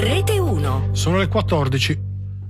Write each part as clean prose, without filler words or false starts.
Rete 1. Sono le 14.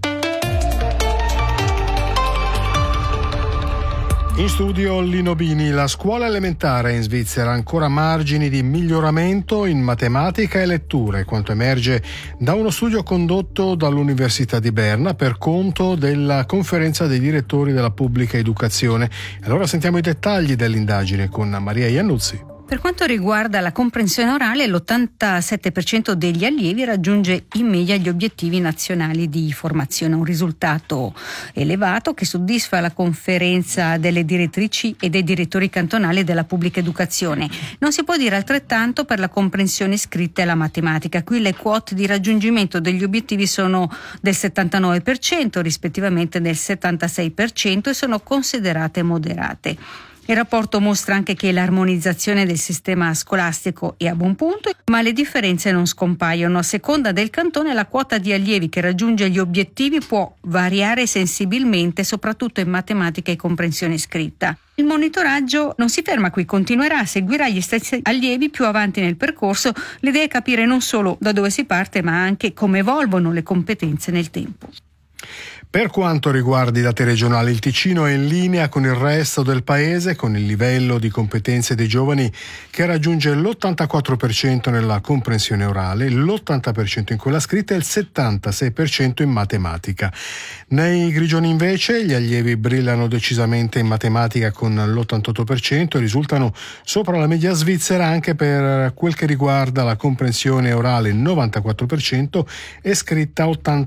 In studio Lino Bini. La scuola elementare in Svizzera ha ancora margini di miglioramento in matematica e letture, quanto emerge da uno studio condotto dall'Università di Berna per conto della Conferenza dei direttori della pubblica educazione. Allora sentiamo i dettagli dell'indagine con Maria Iannuzzi. Per quanto riguarda la comprensione orale, l'87% degli allievi raggiunge in media gli obiettivi nazionali di formazione, un risultato elevato che soddisfa la conferenza delle direttrici e dei direttori cantonali della pubblica educazione. Non si può dire altrettanto per la comprensione scritta e la matematica. Qui le quote di raggiungimento degli obiettivi sono del 79%, rispettivamente del 76%, e sono considerate moderate. Il rapporto mostra anche che l'armonizzazione del sistema scolastico è a buon punto, ma le differenze non scompaiono. A seconda del cantone, la quota di allievi che raggiunge gli obiettivi può variare sensibilmente, soprattutto in matematica e comprensione scritta. Il monitoraggio non si ferma qui, continuerà, seguirà gli stessi allievi più avanti nel percorso. L'idea è capire non solo da dove si parte, ma anche come evolvono le competenze nel tempo. Per quanto riguarda i dati regionali, il Ticino è in linea con il resto del paese, con il livello di competenze dei giovani che raggiunge l'84% nella comprensione orale, l'80% in quella scritta e il 76% in matematica. Nei Grigioni invece gli allievi brillano decisamente in matematica con l'88% e risultano sopra la media svizzera anche per quel che riguarda la comprensione orale, 94%, e scritta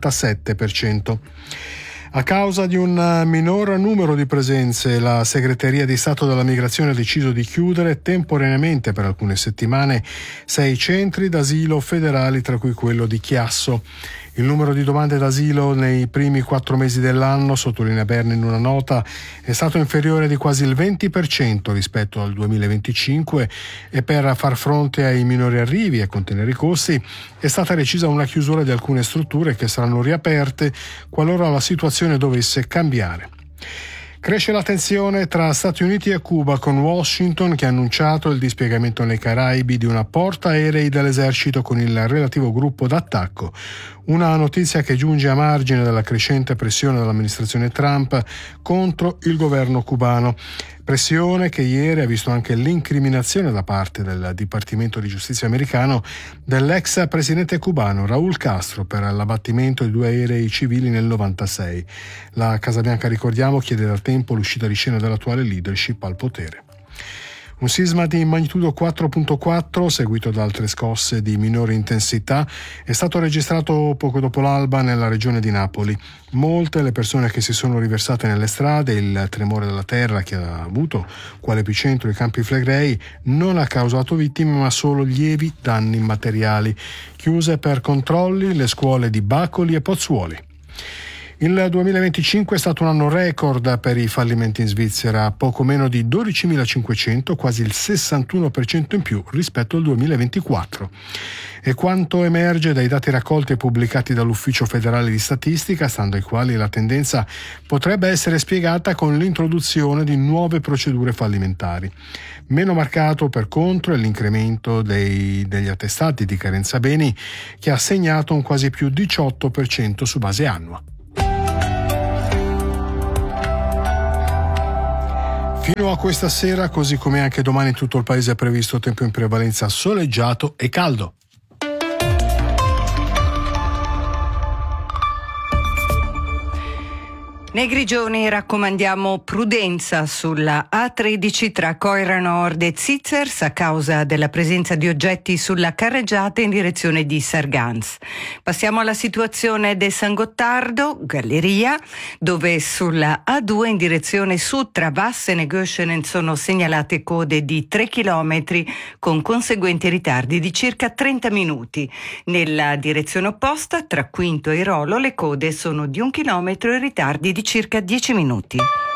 87%. A causa di un minor numero di presenze, la Segreteria di Stato della Migrazione ha deciso di chiudere temporaneamente per alcune settimane 6 centri d'asilo federali, tra cui quello di Chiasso. Il numero di domande d'asilo nei primi 4 mesi dell'anno, sottolinea Berna in una nota, è stato inferiore di quasi il 20% rispetto al 2025 e per far fronte ai minori arrivi e contenere i costi è stata decisa una chiusura di alcune strutture che saranno riaperte qualora la situazione dovesse cambiare. Cresce la tensione tra Stati Uniti e Cuba, con Washington che ha annunciato il dispiegamento nei Caraibi di una portaerei dell'esercito con il relativo gruppo d'attacco. Una notizia che giunge a margine della crescente pressione dell'amministrazione Trump contro il governo cubano. Pressione che ieri ha visto anche l'incriminazione da parte del Dipartimento di Giustizia americano dell'ex presidente cubano Raúl Castro per l'abbattimento di 2 aerei civili nel 1996. La Casa Bianca, ricordiamo, chiede da tempo l'uscita di scena dell'attuale leadership al potere. Un sisma di magnitudo 4.4, seguito da altre scosse di minore intensità, è stato registrato poco dopo l'alba nella regione di Napoli. Molte le persone che si sono riversate nelle strade. Il tremore della terra, che ha avuto quale epicentro i Campi Flegrei, non ha causato vittime ma solo lievi danni materiali. Chiuse per controlli le scuole di Bacoli e Pozzuoli. Il 2025 è stato un anno record per i fallimenti in Svizzera, poco meno di 12.500, quasi il 61% in più rispetto al 2024. E quanto emerge dai dati raccolti e pubblicati dall'Ufficio federale di statistica, stando ai quali la tendenza potrebbe essere spiegata con l'introduzione di nuove procedure fallimentari. Meno marcato, per contro, è l'incremento degli attestati di carenza beni, che ha segnato un quasi più 18% su base annua. Fino a questa sera, così come anche domani, in tutto il paese è previsto tempo in prevalenza soleggiato e caldo. Nei Grigioni raccomandiamo prudenza sulla A13 tra Coira Nord e Zitzers a causa della presenza di oggetti sulla carreggiata in direzione di Sargans. Passiamo alla situazione del San Gottardo, Galleria, dove sulla A2 in direzione sud tra Vassen e Göschenen sono segnalate code di 3 km con conseguenti ritardi di circa 30 minuti. Nella direzione opposta, tra Quinto e Rolo, le code sono di 1 chilometro e ritardi di circa 10 minuti.